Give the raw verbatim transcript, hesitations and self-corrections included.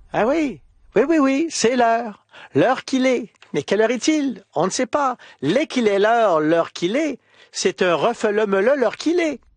Ah oui, oui, oui, oui, c'est l'heure. L'heure qu'il est. Mais quelle heure est-il? On ne sait pas. L'est qu'il est l'heure, l'heure qu'il est, c'est un refele-mele l'heure qu'il est.